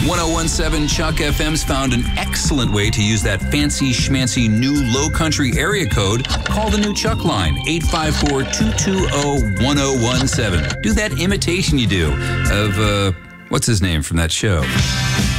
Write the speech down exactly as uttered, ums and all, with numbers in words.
ten seventeen Chuck F M's found an excellent way to use that fancy schmancy new low country area code. Call the new Chuck line, eight five four, two two zero, one zero one seven. Do that imitation you do of, uh, what's his name from that show?